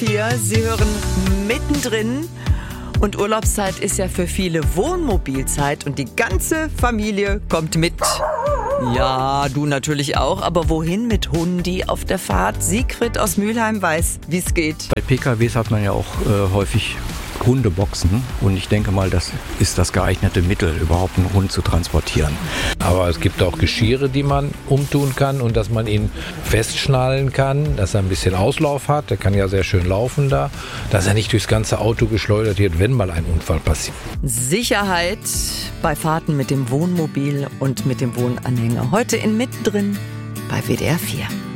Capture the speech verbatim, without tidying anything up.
Hier, Sie hören mittendrin. Und Urlaubszeit ist ja für viele Wohnmobilzeit und die ganze Familie kommt mit. Ja, du natürlich auch, aber wohin mit Hundi auf der Fahrt? Siegfried aus Mülheim weiß, wie es geht. Bei P K Ws hat man ja auch äh, häufig Hundeboxen und ich denke mal, das ist das geeignete Mittel, überhaupt einen Hund zu transportieren. Aber es gibt auch Geschirre, die man umtun kann und dass man ihn festschnallen kann, dass er ein bisschen Auslauf hat. Der kann ja sehr schön laufen da, dass er nicht durchs ganze Auto geschleudert wird, wenn mal ein Unfall passiert. Sicherheit bei Fahrten mit dem Wohnmobil und mit dem Wohnanhänger. Heute in Mittendrin bei W D R vier.